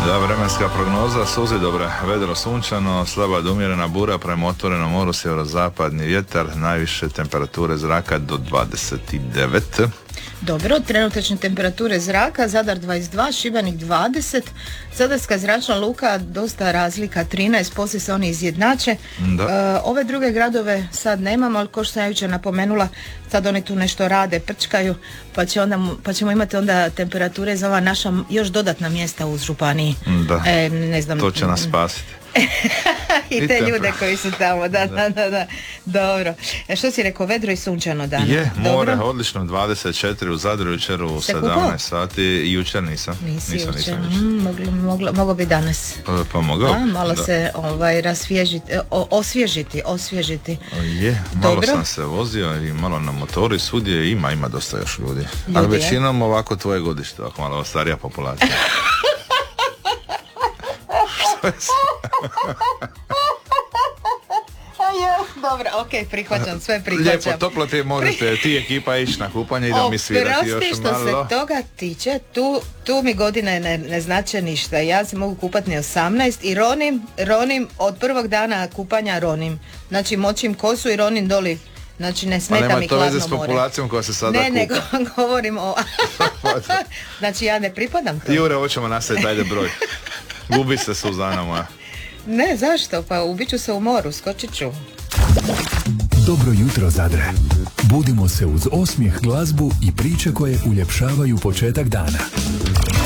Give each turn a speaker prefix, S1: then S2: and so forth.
S1: Da, vremenska prognoza, suzi dobre, vedro sunčano, slaba do umjerena bura prema otvorenom moru, sjeverozapadni vjetar, najviše temperature zraka do 29.
S2: Dobro, trenutačne temperature zraka, Zadar 22, Šibenik 20, Zadarska zračna luka, dosta razlika, 13, poslije se oni izjednače. Ove druge gradove sad nemamo, ali ko što sam ja jučer napomenula, sad oni tu nešto rade, prčkaju, pa ćemo imati onda temperature za ova naša još dodatna mjesta u županiji.
S1: Da,
S2: ne znam,
S1: to će nas spasiti.
S2: I te ljude koji su tamo, da. Dobro. Što si rekao, vedro i sunčano dan?
S1: Je, more,
S2: dobro?
S1: Odlično, 24 u Zadru, jučer u 17 sati, i jučer nisam. Nisam jučer.
S2: Moglo bi danas.
S1: Pa mogao.
S2: Malo da se osvježiti.
S1: Je, malo dobro. Sam se vozio i malo na motoru i svudje ima dosta još ljudi. Ali većinom ovako tvoje godište, ovako malo starija populacija.
S2: Dobro, ok, prihvaćam, sve prihvaćam.
S1: Lijepo, toplo ti možete, ti ekipa ići na kupanje i da mi svirati još
S2: što
S1: malo.
S2: Što se toga tiče, tu mi godine ne znače ništa. Ja se mogu kupati na 18 i ronim od prvog dana kupanja ronim. Znači močim kosu i ronim doli. Znači ne smeta mi hladno more.
S1: Pa nema to veze s populacijom koja se sada kupa.
S2: Nego govorim o... Znači ja ne pripadam to.
S1: Jure, hoćemo nastaviti, ajde broj. Gubi se, Suzana moja.
S2: Ne, zašto? Pa ubiću se u moru, skočit ću.
S3: Dobro jutro, Zadre. Budimo se uz osmijeh, glazbu i priče koje uljepšavaju početak dana.